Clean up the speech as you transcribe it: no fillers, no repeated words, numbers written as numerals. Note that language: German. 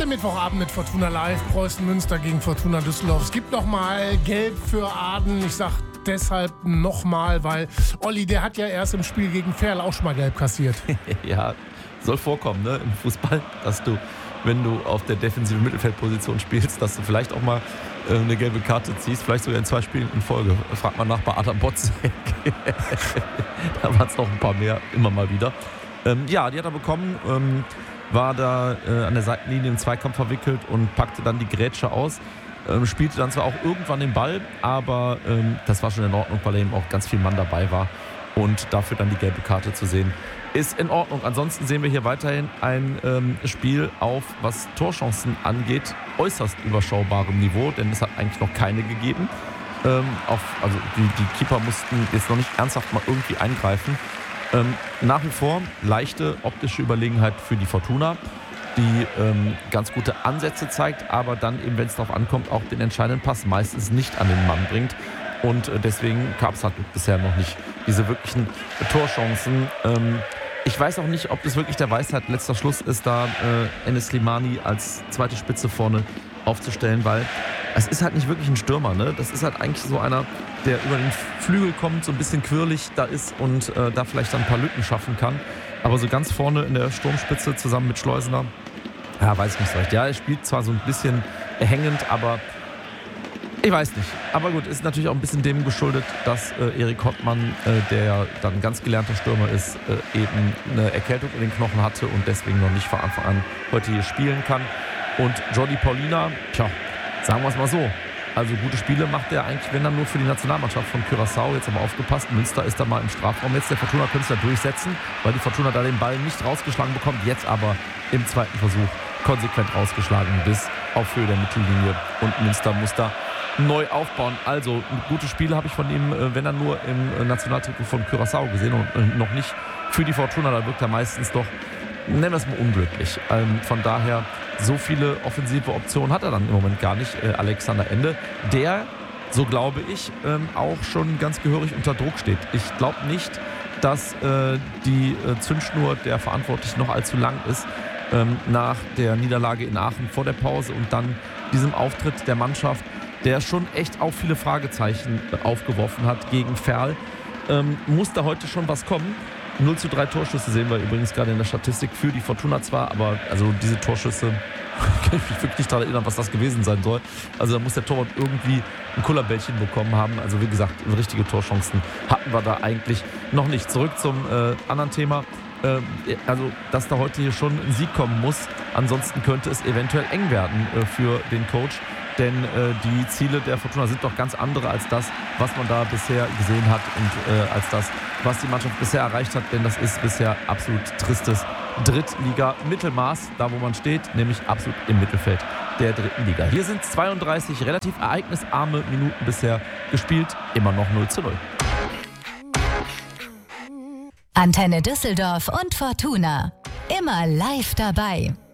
Mittwochabend mit Fortuna Live, Preußen Münster gegen Fortuna Düsseldorf. Es gibt nochmal Gelb für Aden. Ich sag deshalb nochmal, weil Olli, der hat ja erst im Spiel gegen Ferl auch schon mal Gelb kassiert. Ja, soll vorkommen, ne, im Fußball, dass du, wenn du auf der defensiven Mittelfeldposition spielst, dass du vielleicht auch mal eine gelbe Karte ziehst, vielleicht sogar in 2 Spielen in Folge. Fragt man nach bei Adam Botzek. Da waren es noch ein paar mehr, immer mal wieder. Ja, die hat er bekommen, war da an der Seitenlinie im Zweikampf verwickelt und packte dann die Grätsche aus. Spielte dann zwar auch irgendwann den Ball, aber das war schon in Ordnung, weil eben auch ganz viel Mann dabei war. Und dafür dann die gelbe Karte zu sehen, ist in Ordnung. Ansonsten sehen wir hier weiterhin ein Spiel auf, was Torchancen angeht, äußerst überschaubarem Niveau, denn es hat eigentlich noch keine gegeben. Also die Keeper mussten jetzt noch nicht ernsthaft mal irgendwie eingreifen. Nach wie vor leichte optische Überlegenheit für die Fortuna, die ganz gute Ansätze zeigt, aber dann eben, wenn es darauf ankommt, auch den entscheidenden Pass meistens nicht an den Mann bringt. Und deswegen gab es halt bisher noch nicht diese wirklichen Torchancen. Ich weiß auch nicht, ob das wirklich der Weisheit letzter Schluss ist, da Enes Slimani als zweite Spitze vorne aufzustellen, weil es ist halt nicht wirklich ein Stürmer, ne? Das ist halt eigentlich so einer, der über den Flügel kommt, so ein bisschen quirlig da ist und da vielleicht dann ein paar Lücken schaffen kann. Aber so ganz vorne in der Sturmspitze zusammen mit Schleusener, ja, weiß ich nicht so recht. Ja, er spielt zwar so ein bisschen hängend, aber ich weiß nicht. Aber gut, ist natürlich auch ein bisschen dem geschuldet, dass Erik Hottmann, der ja dann ein ganz gelernter Stürmer ist, eben eine Erkältung in den Knochen hatte und deswegen noch nicht von Anfang an heute hier spielen kann. Und Jordi Paulina, sagen wir es mal so, also gute Spiele macht er eigentlich, wenn dann nur für die Nationalmannschaft von Curaçao. Jetzt aber aufgepasst, Münster ist da mal im Strafraum. Jetzt der Fortuna könnte es da durchsetzen, weil die Fortuna da den Ball nicht rausgeschlagen bekommt. Jetzt aber im zweiten Versuch konsequent rausgeschlagen bis auf Höhe der Mittellinie. Und Münster muss da neu aufbauen. Also gute Spiele habe ich von ihm, wenn dann nur im Nationaltrikot von Curaçao gesehen und noch nicht für die Fortuna. Da wirkt er meistens doch, nennen wir es mal, unglücklich. Von daher, so viele offensive Optionen hat er dann im Moment gar nicht. Alexander Ende, der, so glaube ich, auch schon ganz gehörig unter Druck steht. Ich glaube nicht, dass die Zündschnur der Verantwortlichen noch allzu lang ist nach der Niederlage in Aachen vor der Pause und dann diesem Auftritt der Mannschaft, der schon echt auch viele Fragezeichen aufgeworfen hat gegen Ferl. Muss da heute schon was kommen? 0:3 Torschüsse sehen wir übrigens gerade in der Statistik für die Fortuna zwar, aber also diese Torschüsse, kann ich mich wirklich nicht daran erinnern, was das gewesen sein soll. Also da muss der Torwart irgendwie ein Kullerbällchen bekommen haben. Also wie gesagt, richtige Torchancen hatten wir da eigentlich noch nicht. Zurück zum anderen Thema. Also, dass da heute hier schon ein Sieg kommen muss. Ansonsten könnte es eventuell eng werden für den Coach. Denn die Ziele der Fortuna sind doch ganz andere als das, was man da bisher gesehen hat und als das, was die Mannschaft bisher erreicht hat. Denn das ist bisher absolut tristes Drittliga-Mittelmaß, da wo man steht, nämlich absolut im Mittelfeld der dritten Liga. Hier sind 32 relativ ereignisarme Minuten bisher gespielt, immer noch 0:0. Antenne Düsseldorf und Fortuna. Immer live dabei.